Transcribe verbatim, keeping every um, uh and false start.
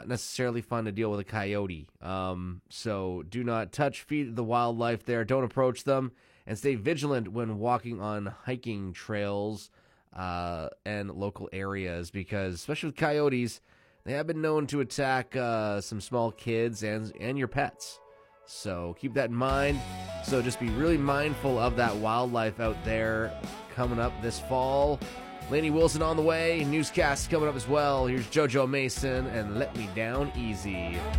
not necessarily fun to deal with a coyote. Um, so do not touch, feed the wildlife there. Don't approach them, and stay vigilant when walking on hiking trails uh, and local areas, because especially with coyotes, they have been known to attack uh, some small kids and and your pets. So keep that in mind. So just be really mindful of that wildlife out there coming up this fall. Lainey Wilson on the way. Newscast coming up as well. Here's JoJo Mason and Let Me Down Easy.